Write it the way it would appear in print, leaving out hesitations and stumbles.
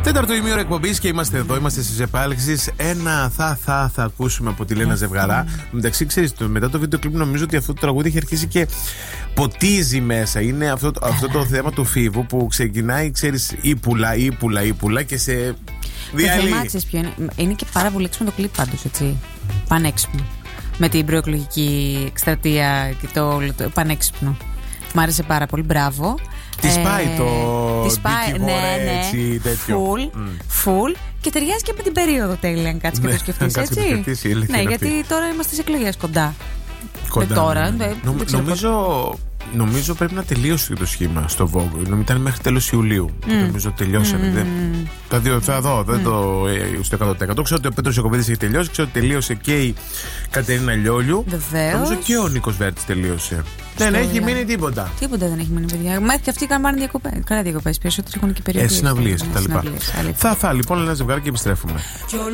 Τέταρτο ημίωρο εκπομπής και είμαστε εδώ, είμαστε στις επάλξεις. Ένα θα ακούσουμε από τη Λένα Ζευγαρά. Μεταξύ, ξέρεις, μετά το βίντεο κλιπ νομίζω ότι αυτό το τραγούδι έχει αρχίσει και ποτίζει μέσα. Είναι αυτό το θέμα του φίβου που ξεκινάει, ξέρεις, ύπουλα και σε διαλύει. Το θέμα, ξέρεις ποιο είναι. Είναι και πάρα πολύ έξυπνο το κλιπ πάντως, έτσι. Πανέξυπνο. Με την προεκλογική εκστρατεία και το πανέξυπνο. Μ' άρεσε πάρα πολύ, μπράβο. Τη πάει ναι, έτσι, τέτοιο. Full. Και ταιριάζει και με την περίοδο τέλεια, αν κάτσεις και το σκεφτείς, έτσι. Ναι, γιατί τώρα είμαστε σε εκλογές κοντά. Τώρα, νομίζω πρέπει να τελείωσε το σχήμα στο Vogue. Ήταν μέχρι τέλος Ιουλίου. Νομίζω τελειώσανε. Θα δω, δεν το στο 100%. Ξέρω ότι ο Πέτρος Ιακωβίδης έχει τελειώσει. Ξέρω ότι τελείωσε και η Κατερίνα Λιόλιου. Βεβαίως. Νομίζω και ο Νίκος Βέρτης τελείωσε. Δεν έχει μείνει τίποτα. Τίποτα δεν έχει μείνει, παιδιά. Μέχρι και αυτοί κάνουν διακοπές. Καλά διακοπές. Περισσότεροι έχουν και περιοχές. Συναυλίες κτλ. Θα λοιπόν ένα ζευγάρι και επιστρέφουμε.